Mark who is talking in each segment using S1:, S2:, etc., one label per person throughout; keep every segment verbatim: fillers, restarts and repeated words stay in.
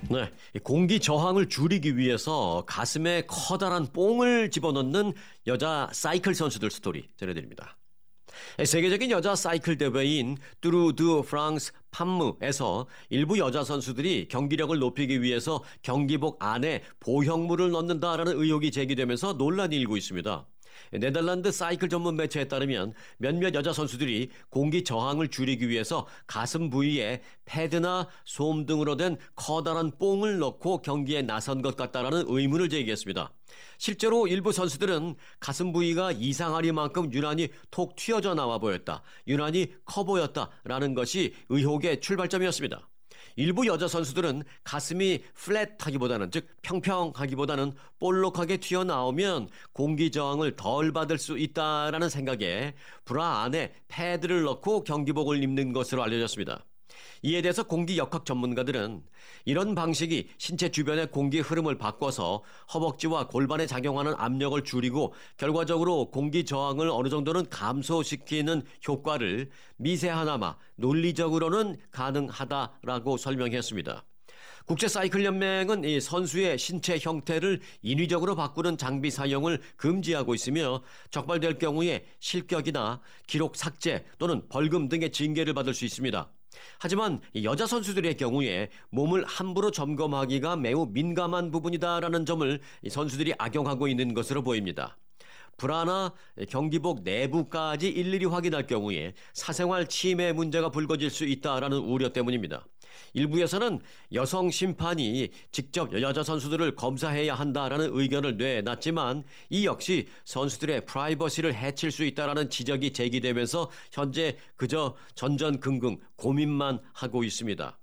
S1: 네, 공기 저항을 줄이기 위해서 가슴에 커다란 뽕을 집어넣는 여자 사이클 선수들 스토리 전해드립니다. 세계적인 여자 사이클 대회인 뚜르 드 프랑스 판무에서 일부 여자 선수들이 경기력을 높이기 위해서 경기복 안에 보형물을 넣는다라는 의혹이 제기되면서 논란이 일고 있습니다. 네덜란드 사이클 전문 매체에 따르면 몇몇 여자 선수들이 공기 저항을 줄이기 위해서 가슴 부위에 패드나 솜 등으로 된 커다란 뽕을 넣고 경기에 나선 것 같다라는 의문을 제기했습니다. 실제로 일부 선수들은 가슴 부위가 이상하리만큼 유난히 톡 튀어져 나와 보였다, 유난히 커 보였다라는 것이 의혹의 출발점이었습니다. 일부 여자 선수들은 가슴이 플랫하기보다는, 즉 평평하기보다는 볼록하게 튀어나오면 공기 저항을 덜 받을 수 있다라는 생각에 브라 안에 패드를 넣고 경기복을 입는 것으로 알려졌습니다. 이에 대해서 공기역학 전문가들은 이런 방식이 신체 주변의 공기 흐름을 바꿔서 허벅지와 골반에 작용하는 압력을 줄이고 결과적으로 공기 저항을 어느 정도는 감소시키는 효과를 미세하나마 논리적으로는 가능하다라고 설명했습니다. 국제사이클연맹은 이 선수의 신체 형태를 인위적으로 바꾸는 장비 사용을 금지하고 있으며 적발될 경우에 실격이나 기록 삭제 또는 벌금 등의 징계를 받을 수 있습니다. 하지만 여자 선수들의 경우에 몸을 함부로 점검하기가 매우 민감한 부분이다라는 점을 선수들이 악용하고 있는 것으로 보입니다. 브라나 경기복 내부까지 일일이 확인할 경우에 사생활 침해 문제가 불거질 수 있다라는 우려 때문입니다. 일부에서는 여성 심판이 직접 여자 선수들을 검사해야 한다라는 의견을 내놨지만 이 역시 선수들의 프라이버시를 해칠 수 있다라는 지적이 제기되면서 현재 그저 전전긍긍 고민만 하고 있습니다.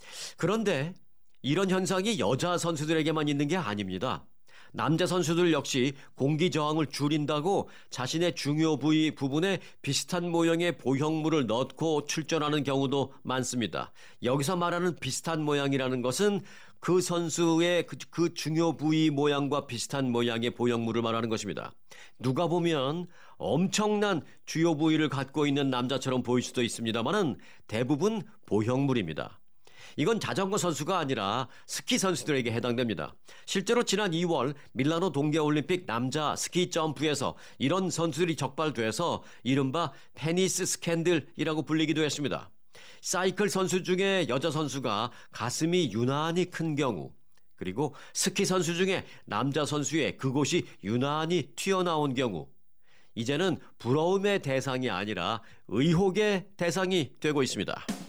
S1: 그런데 이런 현상이 여자 선수들에게만 있는 게 아닙니다. 남자 선수들 역시 공기 저항을 줄인다고 자신의 중요 부위 부분에 비슷한 모양의 보형물을 넣고 출전하는 경우도 많습니다. 여기서 말하는 비슷한 모양이라는 것은 그 선수의 그, 그 중요 부위 모양과 비슷한 모양의 보형물을 말하는 것입니다. 누가 보면 엄청난 주요 부위를 갖고 있는 남자처럼 보일 수도 있습니다만은 대부분 보형물입니다. 이건 자전거 선수가 아니라 스키 선수들에게 해당됩니다. 실제로 지난 이월 밀라노 동계올림픽 남자 스키 점프에서 이런 선수들이 적발돼서 이른바 페니스 스캔들이라고 불리기도 했습니다. 사이클 선수 중에 여자 선수가 가슴이 유난히 큰 경우, 그리고 스키 선수 중에 남자 선수의 그곳이 유난히 튀어나온 경우, 이제는 부러움의 대상이 아니라 의혹의 대상이 되고 있습니다.